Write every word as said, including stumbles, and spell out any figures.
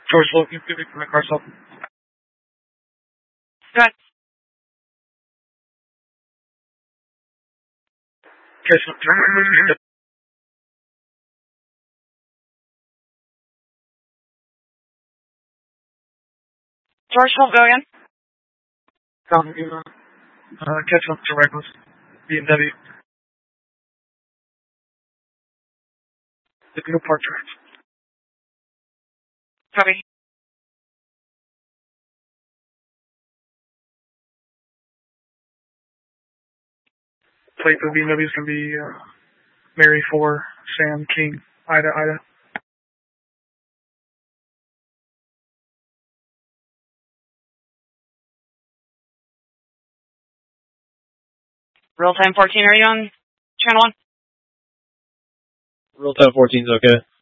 George Logan, give me from the car stop. Go ahead. Okay, so George, hold, go again. down in uh, uh, catch up to Reckless, B M W. The new park drive. Copy. Plate for the B M W is going to be uh, Mary four, Sam King, Ida, Ida. Real time fourteen, are you on channel one? Real time fourteen's okay.